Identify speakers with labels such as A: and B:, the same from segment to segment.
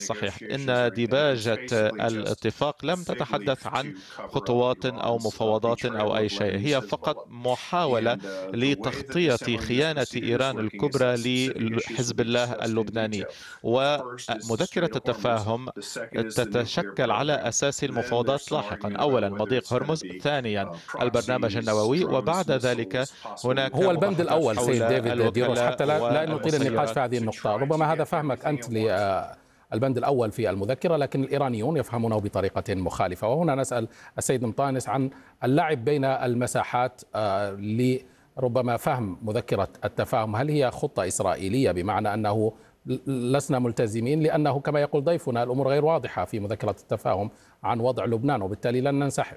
A: صحيح. إن ديباجة الاتفاق لم تتحدث عن خطوات أو مفاوضات أو أي شيء، هي فقط محاولة لتغطية خيانة إيران الكبرى لحزب الله اللبناني. ومذكرة التفاهم تتشكل على أساس المفاوضات لاحقا، أولا مضيق هرمز، ثانيا البرنامج النووي، وبعد ذلك هناك
B: هو البند
A: محادثات
B: الأول
A: حول
B: سيد ديفيد ديروش، حتى
A: الوكلاء
B: لا نطيل النقاش في هذه
A: والمسيرات.
B: النقطة. ربما هذا فهمك أنت للبند الأول في المذكرة، لكن الإيرانيون يفهمونه بطريقة مخالفة. وهنا نسأل السيد مطانس عن اللعب بين المساحات لربما فهم مذكرة التفاهم. هل هي خطة إسرائيلية بمعنى أنه لسنا ملتزمين، لأنه كما يقول ضيفنا الأمور غير واضحة في مذكرة التفاهم عن وضع لبنان وبالتالي لن ننسحب؟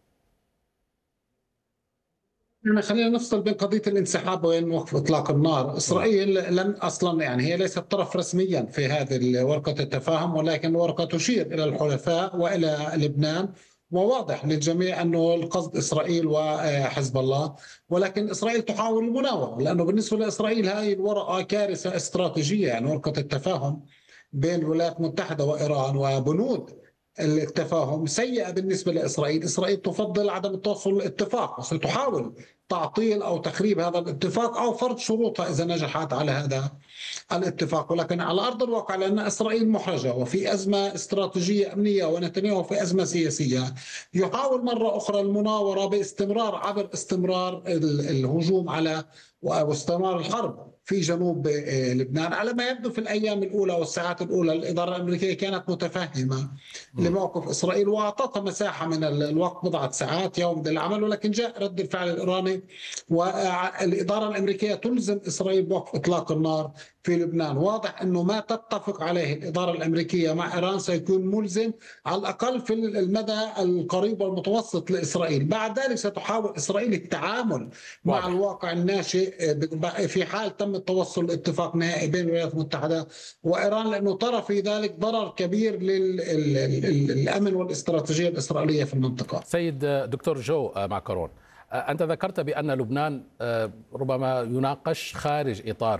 C: خلينا نفصل بين قضية الانسحاب وبين وقف إطلاق النار. إسرائيل لم أصلا هي ليست طرف رسميا في هذه ورقة التفاهم، ولكن الورقة تشير إلى الحلفاء وإلى لبنان، وواضح للجميع أنه القصد إسرائيل وحزب الله. ولكن إسرائيل تحاول المناورة، لأنه بالنسبة لإسرائيل هذه الورقة كارثة استراتيجية. ورقة التفاهم بين الولايات المتحدة وإيران وبنود التفاهم سيئة بالنسبة لإسرائيل. إسرائيل تفضل عدم التوصل للاتفاق، وستحاول تعطيل أو تخريب هذا الاتفاق أو فرض شروطها إذا نجحت على هذا الاتفاق. ولكن على أرض الواقع، لأن إسرائيل محرجة وفي أزمة استراتيجية أمنية ونتنياهو في أزمة سياسية، يحاول مرة أخرى المناورة باستمرار عبر استمرار الهجوم على واستمرار الحرب في جنوب لبنان. على ما يبدو في الأيام الأولى والساعات الأولى الإدارة الأمريكية كانت متفهمة لموقف إسرائيل وأعطتها مساحة من الوقت، بضعة ساعات يوم للعمل، ولكن جاء رد الفعل الإيراني والإدارة الأمريكية تلزم إسرائيل بوقف إطلاق النار في لبنان. واضح أنه ما تتفق عليه الإدارة الأمريكية مع إيران سيكون ملزم على الأقل في المدى القريب والمتوسط لإسرائيل. بعد ذلك ستحاول إسرائيل التعامل مع الواقع الناشئ في حال تم التوصل لاتفاق نهائي بين الولايات المتحدة وإيران، لأنه ترى في ذلك ضرر كبير للأمن والاستراتيجية الإسرائيلية في المنطقة.
B: سيد دكتور جو معكرون، أنت ذكرت بأن لبنان ربما يناقش خارج إطار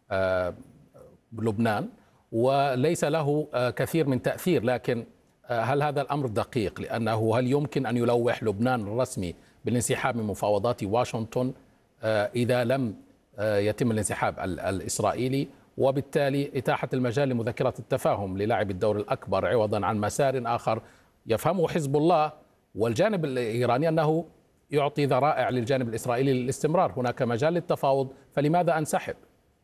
B: لبنان وليس له كثير من تأثير، لكن هل هذا الأمر دقيق؟ لأنه هل يمكن أن يلوح لبنان الرسمي بالانسحاب من مفاوضات واشنطن إذا لم يتم الانسحاب الإسرائيلي، وبالتالي إتاحة المجال لمذكرة التفاهم للعب الدور الأكبر عوضا عن مسار آخر يفهمه حزب الله والجانب الإيراني أنه يعطي ذرائع للجانب الإسرائيلي للاستمرار؟ هناك مجال للتفاوض، فلماذا أنسحب؟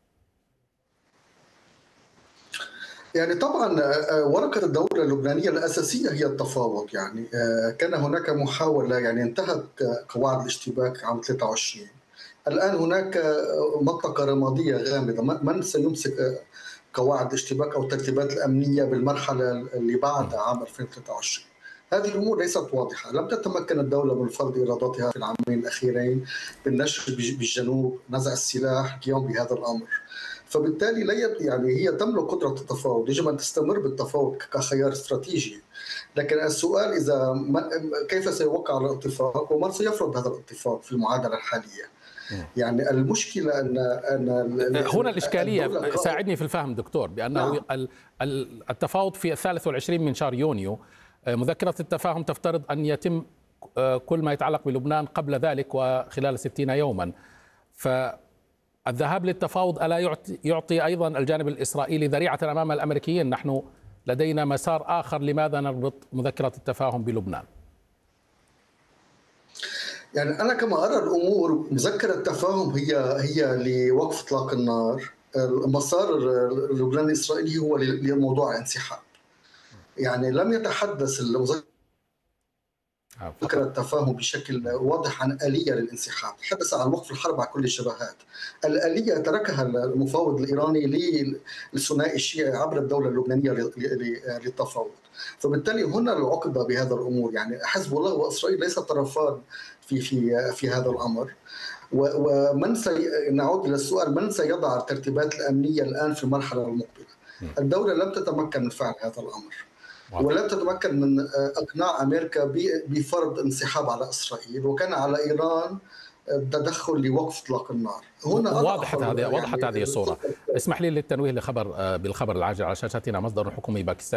D: يعني طبعا ورقة الدولة اللبنانية الأساسية هي التفاوض. يعني كان هناك محاولة، يعني انتهت قواعد الاشتباك عام 23. الآن هناك منطقة رمادية غامضة، من سيمسك قواعد الاشتباك أو الترتيبات الأمنية بالمرحلة اللي بعد عام 2023؟ هذه الأمور ليست واضحة. لم تتمكن الدولة من فرض إرادتها في العامين الأخيرين بالنشر بالجنوب، نزع السلاح، القيام بهذا الأمر. فبالتالي لا يعني هي تملك قدرة التفاوض، يجب أن تستمر بالتفاوض كخيار استراتيجي. لكن السؤال كيف سيوقع على الاتفاق ومن سيفرض هذا الاتفاق في المعادلة الحالية؟ يعني المشكلة أن
B: هنا الإشكالية، ساعدني في الفهم دكتور، بأنه التفاوض في 23 من شهر يونيو، مذكرة التفاهم تفترض أن يتم كل ما يتعلق بلبنان قبل ذلك وخلال 60 يوما. فالذهاب للتفاوض ألا يعطي أيضا الجانب الإسرائيلي ذريعة أمام الأمريكيين؟ نحن لدينا مسار آخر، لماذا نربط مذكرة التفاهم بلبنان؟
D: يعني أنا كما أرى الأمور، مذكرة التفاهم هي لوقف إطلاق النار. المسار اللبناني الإسرائيلي هو لموضوع الانسحاب. يعني لم يتحدث مذكرة التفاهم بشكل واضح عن آلية للانسحاب، تحدث عن وقف الحرب على كل الجبهات. الآلية تركها المفاوض الإيراني للثنائي الشيعي عبر الدولة اللبنانية للتفاوض. فبالتالي هنا العقدة بهذا الأمور. يعني حزب الله وإسرائيل ليس طرفان في هذا الأمر. نعود إلى السؤال، من سيضع الترتيبات الأمنية الآن في المرحلة المقبلة؟ الدولة لم تتمكن من فعل هذا الأمر، ولم تتمكن من إقناع أمريكا بفرض انسحاب على إسرائيل، وكان على إيران تدخل لوقف إطلاق النار.
B: هنا وضحت هذه الصورة. اسمح لي للتنويه بالخبر العاجل على شاشتنا. مصدر حكومي باكستاني